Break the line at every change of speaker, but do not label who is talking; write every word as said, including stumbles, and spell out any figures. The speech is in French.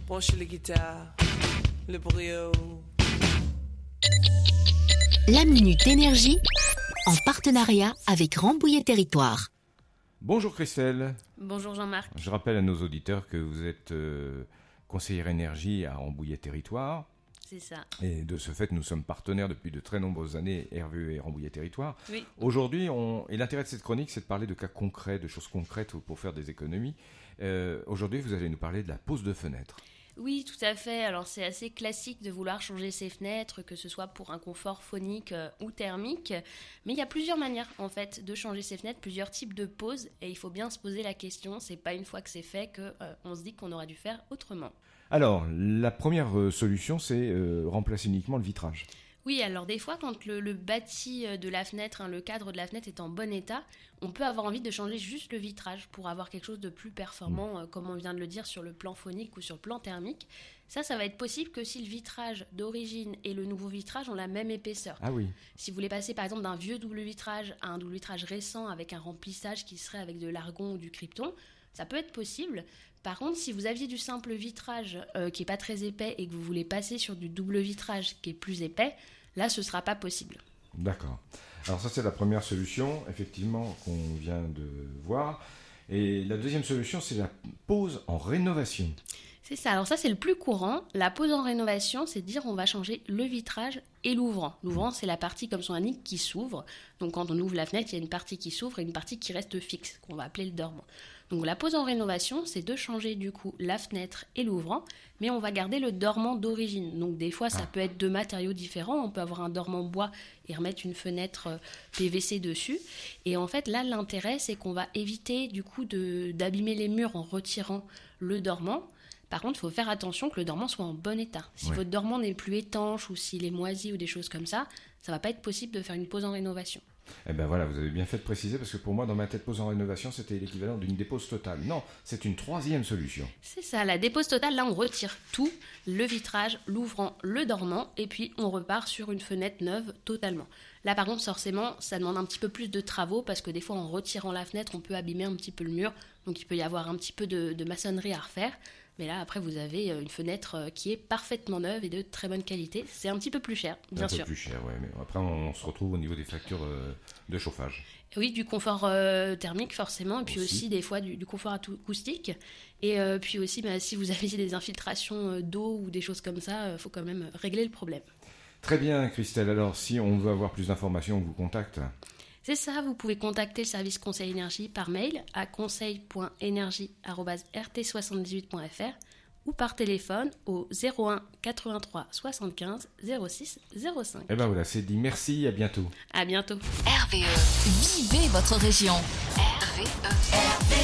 branchez les guitares, le brio.
La Minute Énergie, en partenariat avec Rambouillet Territoire.
Bonjour Christelle.
Bonjour Jean-Marc.
Je rappelle à nos auditeurs que vous êtes euh, conseillère énergie à Rambouillet Territoire.
C'est ça.
Et de ce fait, nous sommes partenaires depuis de très nombreuses années, R V E et Rambouillet Territoire.
Oui.
Aujourd'hui, on... et l'intérêt de cette chronique, c'est de parler de cas concrets, de choses concrètes pour faire des économies. Euh, aujourd'hui, vous allez nous parler de la pose de fenêtre.
Oui, tout à fait. Alors, c'est assez classique de vouloir changer ses fenêtres, que ce soit pour un confort phonique euh, ou thermique. Mais il y a plusieurs manières, en fait, de changer ses fenêtres, plusieurs types de poses. Et il faut bien se poser la question. C'est pas une fois que c'est fait qu'on euh, se dit qu'on aurait dû faire autrement.
Alors, la première euh, solution, c'est euh, remplacer uniquement le vitrage.
Oui, alors des fois, quand le, le bâti de la fenêtre, hein, le cadre de la fenêtre est en bon état, on peut avoir envie de changer juste le vitrage pour avoir quelque chose de plus performant, mmh. euh, comme on vient de le dire, sur le plan phonique ou sur le plan thermique. Ça, ça va être possible que si le vitrage d'origine et le nouveau vitrage ont la même épaisseur.
Ah oui.
Si vous voulez passer par exemple d'un vieux double vitrage à un double vitrage récent avec un remplissage qui serait avec de l'argon ou du krypton, ça peut être possible. Par contre, si vous aviez du simple vitrage euh, qui n'est pas très épais et que vous voulez passer sur du double vitrage qui est plus épais, là, ce ne sera pas possible.
D'accord. Alors ça, c'est la première solution, effectivement, qu'on vient de voir. Et la deuxième solution, c'est la pose en rénovation.
C'est ça. Alors ça, c'est le plus courant. La pose en rénovation, c'est de dire on va changer le vitrage et l'ouvrant. L'ouvrant, c'est la partie, comme son indique, qui s'ouvre. Donc quand on ouvre la fenêtre, il y a une partie qui s'ouvre et une partie qui reste fixe, qu'on va appeler le dormant. Donc la pose en rénovation, c'est de changer du coup la fenêtre et l'ouvrant, mais on va garder le dormant d'origine. Donc des fois, ça
ah.
peut être deux matériaux différents. On peut avoir un dormant bois et remettre une fenêtre P V C dessus. Et en fait, là, l'intérêt, c'est qu'on va éviter du coup de, d'abîmer les murs en retirant le dormant. Par contre, il faut faire attention que le dormant soit en bon état. Si
ouais.
votre dormant n'est plus étanche ou s'il est moisi ou des choses comme ça, ça ne va pas être possible de faire une pose en rénovation.
Eh bien voilà, vous avez bien fait de préciser, parce que pour moi, dans ma tête, pose en rénovation, c'était l'équivalent d'une dépose totale. Non, c'est une troisième solution.
C'est ça, la dépose totale, là on retire tout, le vitrage, l'ouvrant, le dormant, et puis on repart sur une fenêtre neuve totalement. Là par contre, forcément, ça demande un petit peu plus de travaux, parce que des fois en retirant la fenêtre, on peut abîmer un petit peu le mur, donc il peut y avoir un petit peu de, de maçonnerie à refaire. Mais là, après, vous avez une fenêtre qui est parfaitement neuve et de très bonne qualité. C'est un petit peu plus cher, bien sûr.
Un peu plus cher, oui. Mais après, on se retrouve au niveau des factures euh, de chauffage.
Oui, du confort euh, thermique, forcément. Et puis aussi, aussi des fois, du, du confort acoustique. Et euh, puis aussi, bah, si vous avez des infiltrations d'eau ou des choses comme ça, il euh, faut quand même régler le problème.
Très bien, Christelle. Alors, si on veut avoir plus d'informations, on vous contacte.
C'est ça, vous pouvez contacter le service Conseil Énergie par mail à conseil point énergie arobase r t soixante-dix-huit point f r ou par téléphone au zéro un quatre-vingt-trois soixante-quinze zéro six zéro cinq.
Eh ben voilà, c'est dit. Merci, à bientôt.
À bientôt.
R V E. Vivez votre région. R V E. R V E.